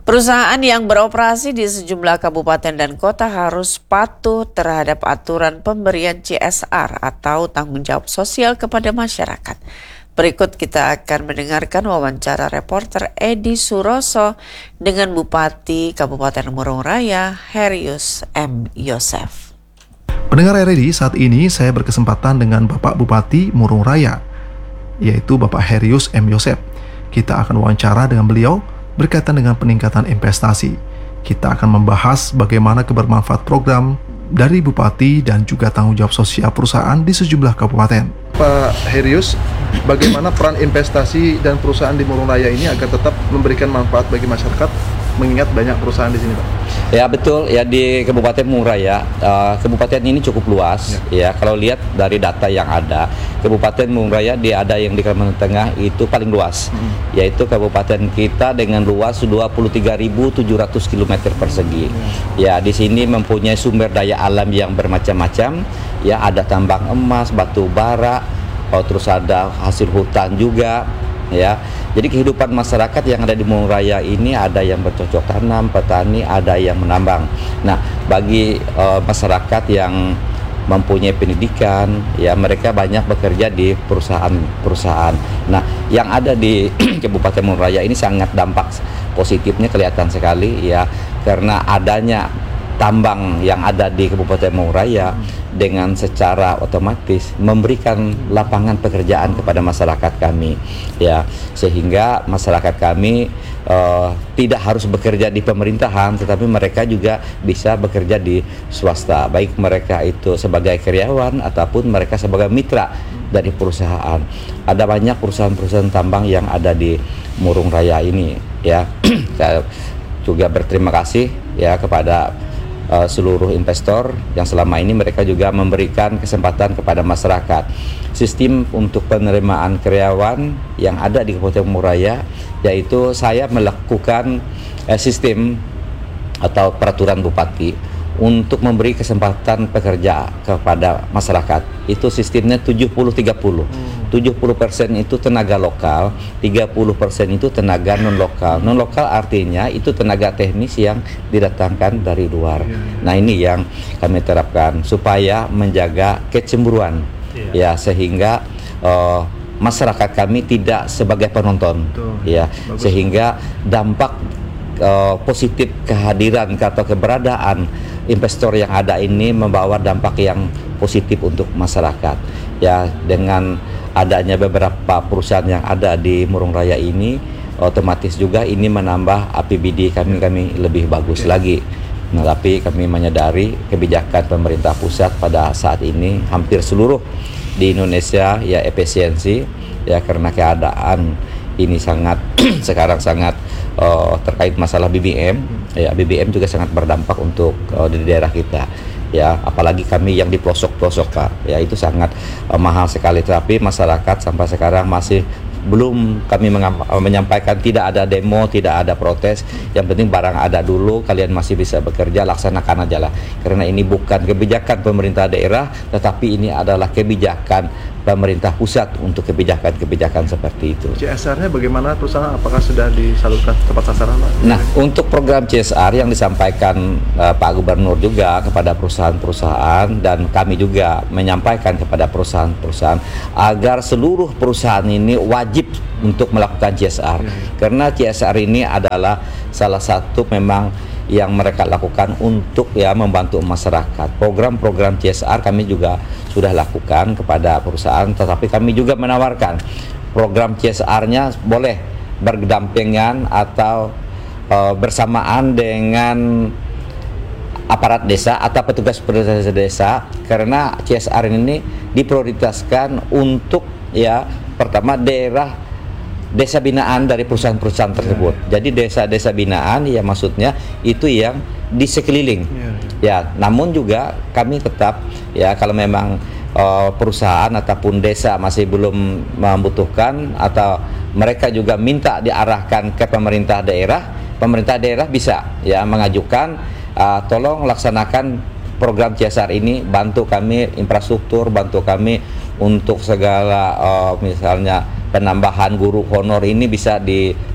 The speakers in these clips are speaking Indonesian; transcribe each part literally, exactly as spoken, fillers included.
Perusahaan yang beroperasi di sejumlah kabupaten dan kota harus patuh terhadap aturan pemberian C S R atau tanggung jawab sosial kepada masyarakat. Berikut kita akan mendengarkan wawancara reporter Edi Suroso dengan Bupati Kabupaten Murung Raya, Herius M. Yosef. Pendengar R R I, saat ini saya berkesempatan dengan Bapak Bupati Murung Raya, yaitu Bapak Herius M. Yosef. Kita akan wawancara dengan beliau berkaitan dengan peningkatan investasi. Kita akan membahas bagaimana kebermanfaat program dari Bupati dan juga tanggung jawab sosial perusahaan di sejumlah kabupaten. Pak Herius, bagaimana peran investasi dan perusahaan di Murung Raya ini agar tetap memberikan manfaat bagi masyarakat, mengingat banyak perusahaan di sini, Pak? Ya betul, ya di Kabupaten Murung Raya, uh, kabupaten ini cukup luas. Ya. ya kalau lihat dari data yang ada, Kabupaten Murung Raya dia ada yang di Kalimantan Tengah itu paling luas, hmm. yaitu kabupaten kita dengan luas dua puluh tiga ribu tujuh ratus kilometer persegi. Hmm. Ya di sini mempunyai sumber daya alam yang bermacam-macam. Ya ada tambang emas, batu bara, oh, terus ada hasil hutan juga. Ya, jadi kehidupan masyarakat yang ada di Murung Raya ini ada yang bercocok tanam, petani, ada yang menambang. Nah, bagi uh, masyarakat yang mempunyai pendidikan, ya mereka banyak bekerja di perusahaan-perusahaan. Nah, yang ada di Kabupaten Murung Raya ini sangat dampak positifnya kelihatan sekali, ya, karena adanya tambang yang ada di Kabupaten Murung Raya dengan secara otomatis memberikan lapangan pekerjaan kepada masyarakat kami, ya, sehingga masyarakat kami uh, tidak harus bekerja di pemerintahan, tetapi mereka juga bisa bekerja di swasta, baik mereka itu sebagai karyawan ataupun mereka sebagai mitra dari perusahaan. Ada banyak perusahaan-perusahaan tambang yang ada di Murung Raya ini, ya. Saya juga berterima kasih ya kepada Uh, seluruh investor yang selama ini mereka juga memberikan kesempatan kepada masyarakat. Sistem untuk penerimaan karyawan yang ada di Kabupaten Murung Raya, yaitu saya melakukan uh, sistem atau peraturan Bupati untuk memberi kesempatan pekerja kepada masyarakat. Itu sistemnya tujuh puluh tiga puluh. tujuh puluh persen itu tenaga lokal, tiga puluh persen itu tenaga non-lokal. Non-lokal artinya itu tenaga teknis yang didatangkan dari luar. Nah, ini yang kami terapkan supaya menjaga kecemburuan. Ya, sehingga uh, masyarakat kami tidak sebagai penonton. Ya, sehingga dampak uh, positif kehadiran atau keberadaan investor yang ada ini membawa dampak yang positif untuk masyarakat. Ya, dengan adanya beberapa perusahaan yang ada di Murung Raya ini, otomatis juga ini menambah A P B D kami kami lebih bagus ya. lagi. Nah, tapi kami menyadari kebijakan pemerintah pusat pada saat ini hampir seluruh di Indonesia ya efisiensi, ya karena keadaan ini sangat sekarang sangat uh, terkait masalah B B M, ya B B M juga sangat berdampak untuk uh, di daerah kita. Ya, apalagi kami yang di pelosok-pelosok, Pak, ya itu sangat uh, mahal sekali. Tapi masyarakat sampai sekarang masih belum kami menyampaikan, tidak ada demo, tidak ada protes. Yang penting barang ada dulu, kalian masih bisa bekerja, laksanakan aja lah. Karena ini bukan kebijakan pemerintah daerah, tetapi ini adalah kebijakan pemerintah pusat untuk kebijakan-kebijakan seperti itu. C S R-nya bagaimana perusahaan? Apakah sudah disalurkan tepat sasaran, Pak? Nah, untuk program C S R yang disampaikan uh, Pak Gubernur juga kepada perusahaan-perusahaan, dan kami juga menyampaikan kepada perusahaan-perusahaan agar seluruh perusahaan ini wajib untuk melakukan C S R. Ya, ya. Karena C S R ini adalah salah satu memang yang mereka lakukan untuk ya membantu masyarakat. Program-program C S R kami juga sudah lakukan kepada perusahaan, tetapi kami juga menawarkan program C S R-nya boleh berdampingan atau uh, bersamaan dengan aparat desa atau petugas-petugas desa, karena C S R ini diprioritaskan untuk ya pertama daerah desa binaan dari perusahaan-perusahaan tersebut. Ya, ya. Jadi desa-desa binaan ya maksudnya itu yang di sekeliling. Ya, ya, namun juga kami tetap ya kalau memang uh, perusahaan ataupun desa masih belum membutuhkan atau mereka juga minta diarahkan ke pemerintah daerah, pemerintah daerah bisa ya mengajukan uh, tolong laksanakan program C S R ini, bantu kami infrastruktur, bantu kami untuk segala uh, misalnya penambahan guru honor ini bisa di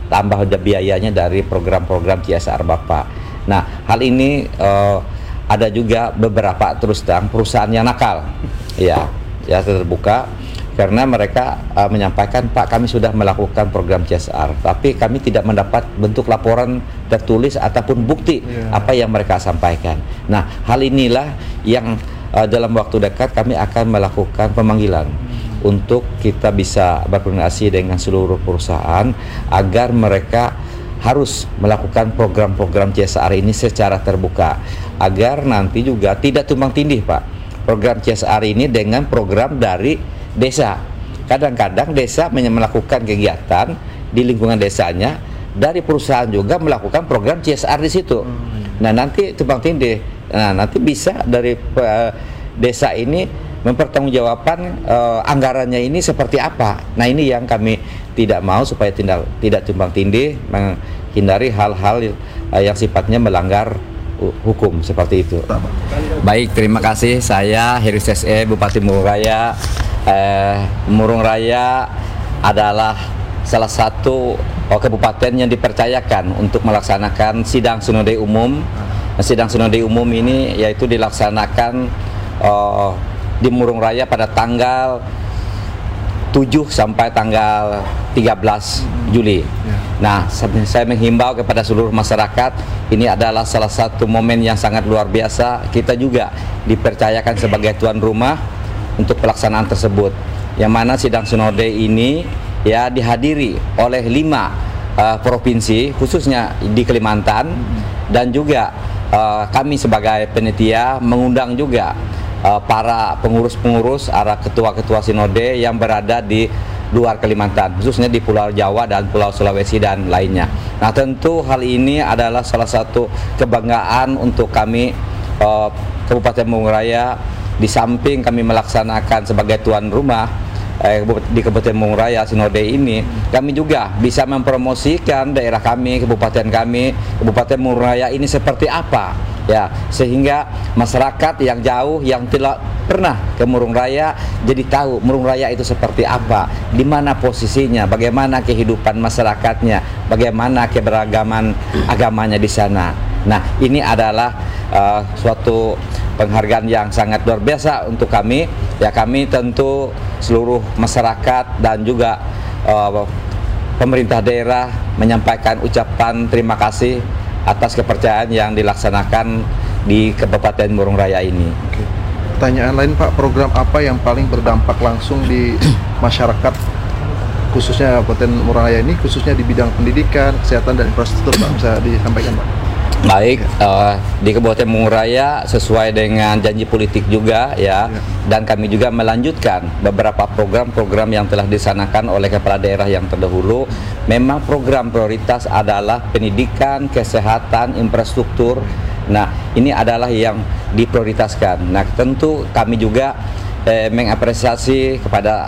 tambah biayanya dari program-program C S R Bapak. Nah, hal ini uh, ada juga beberapa terus terang perusahaan yang nakal, ya, ya terbuka karena mereka uh, menyampaikan, Pak, kami sudah melakukan program C S R, tapi kami tidak mendapat bentuk laporan tertulis ataupun bukti yeah. apa yang mereka sampaikan. Nah, hal inilah yang uh, dalam waktu dekat kami akan melakukan pemanggilan untuk kita bisa berkoordinasi dengan seluruh perusahaan agar mereka harus melakukan program-program C S R ini secara terbuka agar nanti juga tidak tumpang tindih, Pak, program C S R ini dengan program dari desa. Kadang-kadang desa melakukan kegiatan di lingkungan desanya, dari perusahaan juga melakukan program C S R di situ. Nah, nanti tumpang tindih. Nah, nanti bisa dari uh, desa ini mempertanggungjawabkan uh, anggarannya ini seperti apa. Nah, ini yang kami tidak mau supaya tidak tidak tumpang tindih, menghindari hal-hal uh, yang sifatnya melanggar uh, hukum seperti itu. Baik, terima kasih. Saya Heryus S E, Bupati Murung Raya. Eh, Murung Raya adalah salah satu oh, kabupaten yang dipercayakan untuk melaksanakan sidang sinode umum. Sidang sinode umum ini yaitu dilaksanakan oh, di Murung Raya pada tanggal tujuh sampai tanggal tiga belas Juli. Nah, saya menghimbau kepada seluruh masyarakat, ini adalah salah satu momen yang sangat luar biasa. Kita juga dipercayakan sebagai tuan rumah untuk pelaksanaan tersebut. Yang mana sidang sinode ini ya dihadiri oleh lima uh, provinsi, khususnya di Kalimantan, dan juga uh, kami sebagai panitia mengundang juga Uh, para pengurus-pengurus, arah ketua-ketua sinode yang berada di luar Kalimantan, khususnya di Pulau Jawa dan Pulau Sulawesi dan lainnya. Nah, tentu hal ini adalah salah satu kebanggaan untuk kami uh, Kabupaten Murung Raya. Di samping kami melaksanakan sebagai tuan rumah eh, di Kabupaten Murung Raya sinode ini, kami juga bisa mempromosikan daerah kami, kabupaten kami, Kabupaten Murung Raya ini seperti apa. Ya, sehingga masyarakat yang jauh yang tidak pernah ke Murung Raya jadi tahu Murung Raya itu seperti apa, di mana posisinya, bagaimana kehidupan masyarakatnya, bagaimana keberagaman agamanya di sana. Nah, ini adalah uh, suatu penghargaan yang sangat luar biasa untuk kami. Ya, kami tentu seluruh masyarakat dan juga uh, pemerintah daerah menyampaikan ucapan terima kasih atas kepercayaan yang dilaksanakan di Kabupaten Murung Raya ini. Oke. Pertanyaan lain, Pak, program apa yang paling berdampak langsung di masyarakat khususnya Kabupaten Murung Raya ini, khususnya di bidang pendidikan, kesehatan dan infrastruktur, Pak, bisa disampaikan, Pak? Baik, uh, di Kabupaten Murung Raya sesuai dengan janji politik juga ya, ya, dan kami juga melanjutkan beberapa program-program yang telah disanakan oleh kepala daerah yang terdahulu. Memang program prioritas adalah pendidikan, kesehatan, infrastruktur. Nah, ini adalah yang diprioritaskan. Nah, tentu kami juga eh, mengapresiasi kepada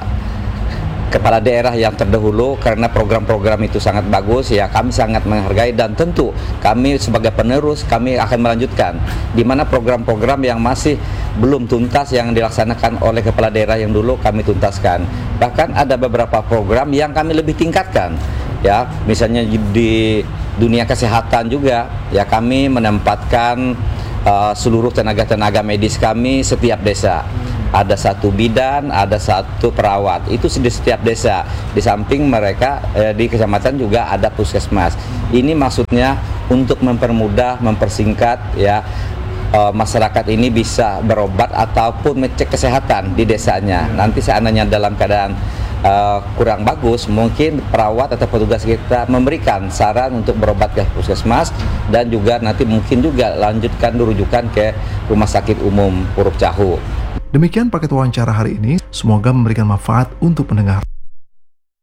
kepala daerah yang terdahulu karena program-program itu sangat bagus ya, kami sangat menghargai, dan tentu kami sebagai penerus kami akan melanjutkan di mana program-program yang masih belum tuntas yang dilaksanakan oleh kepala daerah yang dulu kami tuntaskan. Bahkan ada beberapa program yang kami lebih tingkatkan ya, misalnya di dunia kesehatan juga ya, kami menempatkan uh, seluruh tenaga-tenaga medis kami setiap desa. Ada satu bidan, ada satu perawat, itu di setiap desa. Di samping mereka eh, di kecamatan juga ada puskesmas. Ini maksudnya untuk mempermudah, mempersingkat ya eh, masyarakat ini bisa berobat ataupun mengecek kesehatan di desanya. Nanti seandainya dalam keadaan eh, kurang bagus, mungkin perawat atau petugas kita memberikan saran untuk berobat ke puskesmas, dan juga nanti mungkin juga lanjutkan dirujukan ke Rumah Sakit Umum Puruk Cahu. Demikian paket wawancara hari ini, semoga memberikan manfaat untuk pendengar.